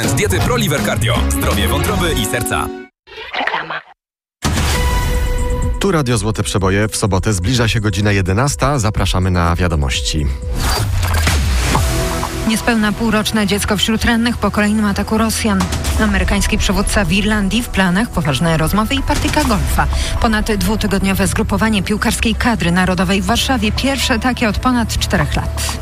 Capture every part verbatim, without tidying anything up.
Z diety ProLiver Cardio. Zdrowie wątroby i serca. Reklama. Tu Radio Złote Przeboje. W sobotę zbliża się godzina jedenasta. Zapraszamy na wiadomości. Niespełna półroczne dziecko wśród rannych po kolejnym ataku Rosjan. Amerykański przywódca w Irlandii w planach poważne rozmowy i partyjka golfa. Ponad dwutygodniowe zgrupowanie piłkarskiej kadry narodowej w Warszawie. Pierwsze takie od ponad czterech lat.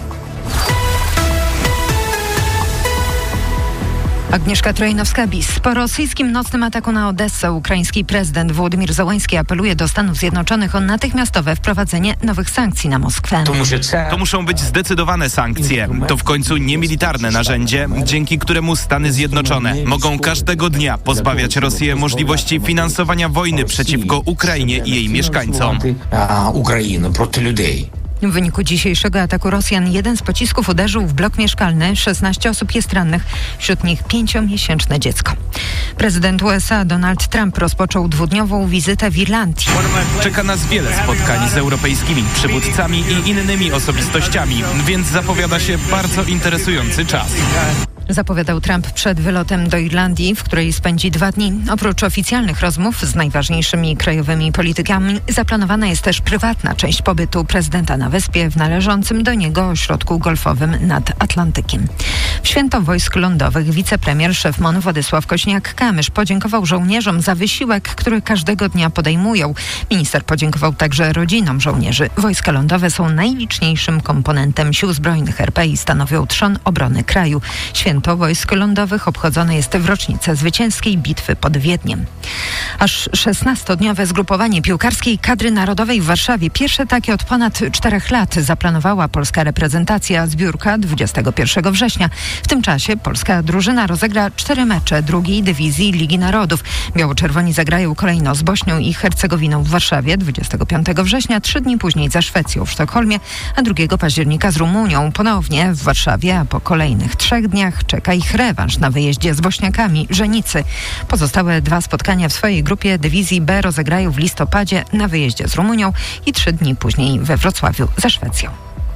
Agnieszka Trojnowska-Bis. Po rosyjskim nocnym ataku na Odessę ukraiński prezydent Wołodymyr Zełański apeluje do Stanów Zjednoczonych o natychmiastowe wprowadzenie nowych sankcji na Moskwę. To muszą być zdecydowane sankcje. To w końcu niemilitarne narzędzie, dzięki któremu Stany Zjednoczone mogą każdego dnia pozbawiać Rosję możliwości finansowania wojny przeciwko Ukrainie i jej mieszkańcom. Ukrainy proti ludzi. W wyniku dzisiejszego ataku Rosjan jeden z pocisków uderzył w blok mieszkalny. szesnaście osób jest rannych, wśród nich pięciomiesięczne dziecko. Prezydent U S A Donald Trump rozpoczął dwudniową wizytę w Irlandii. Czeka nas wiele spotkań z europejskimi przywódcami i innymi osobistościami, więc zapowiada się bardzo interesujący czas. Zapowiadał Trump przed wylotem do Irlandii, w której spędzi dwa dni. Oprócz oficjalnych rozmów z najważniejszymi krajowymi politykami, zaplanowana jest też prywatna część pobytu prezydenta na wyspie w należącym do niego ośrodku golfowym nad Atlantykiem. W Święto Wojsk Lądowych wicepremier szef M O N Władysław Kośniak-Kamysz podziękował żołnierzom za wysiłek, który każdego dnia podejmują. Minister podziękował także rodzinom żołnierzy. Wojska lądowe są najliczniejszym komponentem sił zbrojnych R P i stanowią trzon obrony kraju. Święto Wojsk Lądowych obchodzone jest w rocznicę zwycięskiej bitwy pod Wiedniem. Aż szesnastodniowe zgrupowanie piłkarskiej kadry narodowej w Warszawie. Pierwsze takie od ponad czterech lat zaplanowała polska reprezentacja. Zbiórka dwudziestego pierwszego września. W tym czasie polska drużyna rozegra cztery mecze drugiej dywizji Ligi Narodów. Biało-czerwoni zagrają kolejno z Bośnią i Hercegowiną w Warszawie dwudziestego piątego września, trzy dni później ze Szwecją w Sztokholmie, a drugiego października z Rumunią ponownie w Warszawie, a po kolejnych trzech dniach czeka ich rewanż na wyjeździe z Bośniakami Żenicy. Pozostałe dwa spotkania w swojej grupie dywizji B rozegrają w listopadzie na wyjeździe z Rumunią i trzy dni później we Wrocławiu ze Szwecją.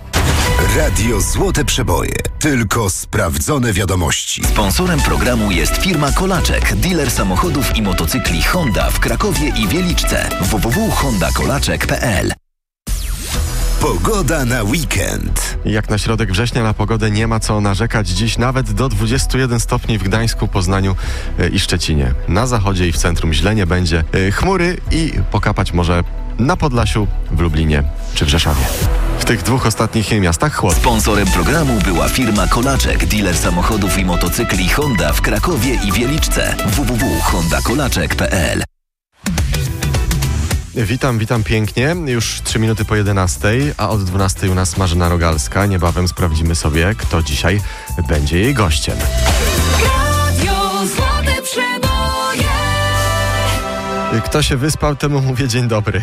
Radio Złote Przeboje. Tylko sprawdzone wiadomości. Sponsorem programu jest firma Kolaczek, dealer samochodów i motocykli Honda w Krakowie i Wieliczce. w w w kropka honda kolaczek kropka p l. Pogoda na weekend. Jak na środek września na pogodę nie ma co narzekać. Dziś nawet do dwudziestu jeden stopni w Gdańsku, Poznaniu i Szczecinie. Na zachodzie i w centrum źle nie będzie. Chmury i pokapać może na Podlasiu, w Lublinie czy w Rzeszowie. W tych dwóch ostatnich miastach chłodno. Sponsorem programu była firma Kolaczek, dealer samochodów i motocykli Honda w Krakowie i Wieliczce. w w w kropka honda kolaczek kropka p l. Witam, witam pięknie. Już trzy minuty po jedenastej, a od dwunastej u nas Marzena Rogalska. Niebawem sprawdzimy sobie, kto dzisiaj będzie jej gościem. Radio Złote Przeboje. Kto się wyspał, temu mówię dzień dobry.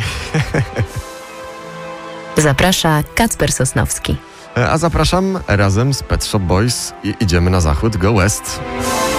Zaprasza Kacper Sosnowski. A zapraszam razem z Pet Shop Boys i idziemy na zachód, go west.